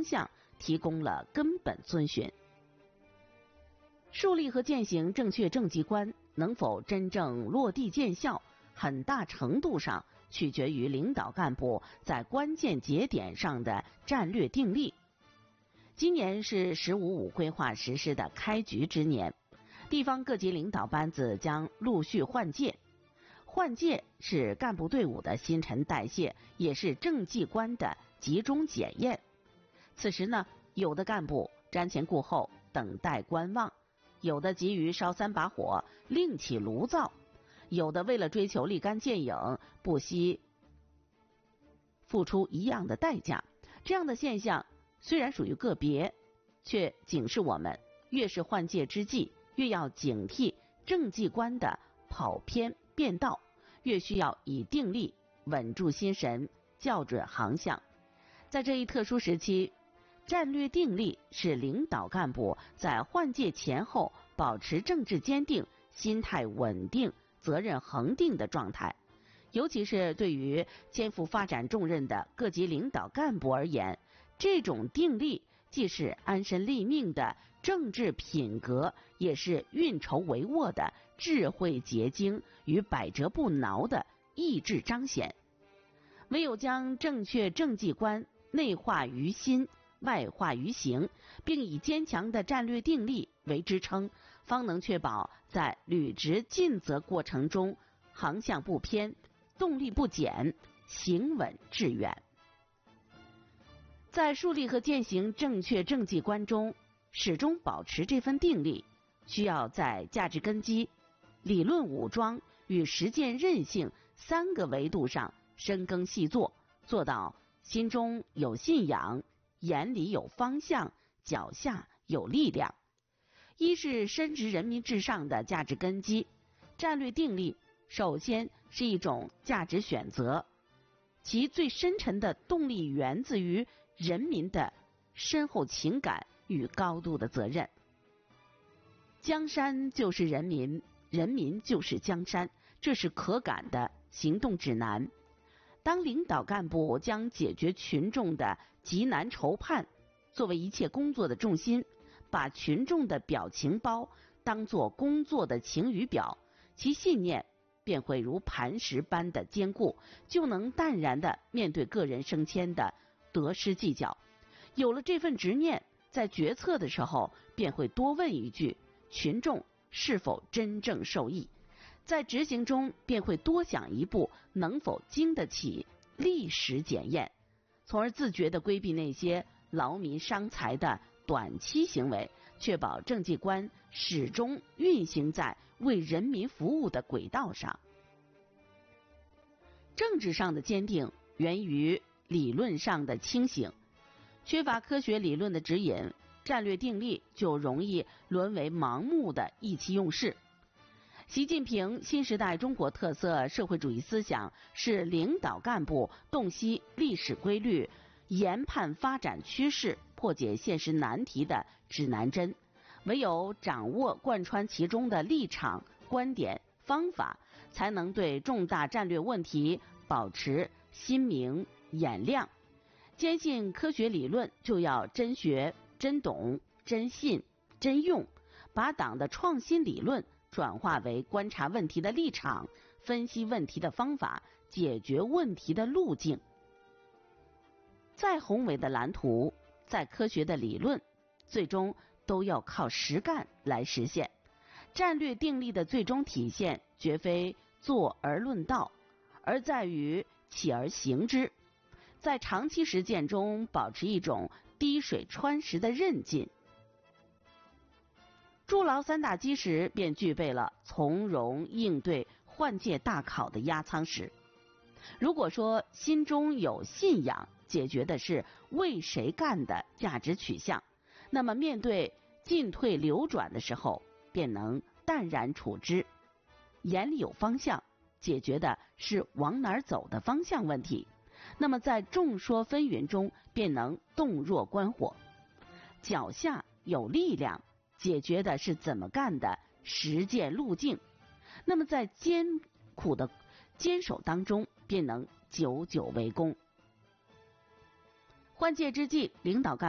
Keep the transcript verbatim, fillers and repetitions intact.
方向提供了根本遵循。树立和践行正确政绩观能否真正落地见效，很大程度上取决于领导干部在关键节点上的战略定力。今年是“十五五”规划实施的开局之年，地方各级领导班子将陆续换届。换届是干部队伍的新陈代谢，也是政绩观的集中检验。此时呢，有的干部瞻前顾后，等待观望；有的急于烧三把火，另起炉灶；有的为了追求立竿见影，不惜付出一样的代价。这样的现象虽然属于个别，却警示我们，越是换届之际，越要警惕政绩观的跑偏变道，越需要以定力稳住心神，校准航向。在这一特殊时期，战略定力是领导干部在换届前后保持政治坚定、心态稳定、责任恒定的状态。尤其是对于肩负发展重任的各级领导干部而言，这种定力既是安身立命的政治品格，也是运筹帷幄的智慧结晶与百折不挠的意志彰显。唯有将正确政绩观内化于心，外化于行，并以坚强的战略定力为支撑，方能确保在履职尽责过程中航向不偏，动力不减，行稳致远。在树立和践行正确政绩观中，始终保持这份定力，需要在价值根基、理论武装与实践韧性三个维度上深耕细作，做到心中有信仰，眼里有方向，脚下有力量。一是深植人民至上的价值根基，战略定力首先是一种价值选择，其最深沉的动力源自于人民的深厚情感与高度的责任。江山就是人民，人民就是江山，这是可感的行动指南。当领导干部将解决群众的急难愁盼作为一切工作的重心，把群众的表情包当作工作的晴雨表，其信念便会如磐石般的坚固，就能淡然地面对个人升迁的得失计较。有了这份执念，在决策的时候便会多问一句，群众是否真正受益？在执行中便会多想一步，能否经得起历史检验，从而自觉地规避那些劳民伤财的短期行为，确保政绩观始终运行在为人民服务的轨道上。政治上的坚定源于理论上的清醒，缺乏科学理论的指引，战略定力就容易沦为盲目的意气用事。习近平新时代中国特色社会主义思想是领导干部洞悉历史规律、研判发展趋势、破解现实难题的指南针。唯有掌握贯穿其中的立场、观点、方法，才能对重大战略问题保持心明眼亮。坚信科学理论，就要真学、真懂、真信、真用，把党的创新理论转化为观察问题的立场、分析问题的方法、解决问题的路径。再宏伟的蓝图，再科学的理论，最终都要靠实干来实现。战略定力的最终体现，绝非坐而论道，而在于起而行之。在长期实践中保持一种滴水穿石的韧劲，筑牢三大基石，便具备了从容应对换届大考的压舱石。如果说心中有信仰，解决的是为谁干的价值取向，那么面对进退流转的时候，便能淡然处之。眼里有方向，解决的是往哪儿走的方向问题，那么在众说纷纭中便能洞若观火。脚下有力量，解决的是怎么干的实践路径，那么在艰苦的坚守当中便能久久为功。换届之际，领导干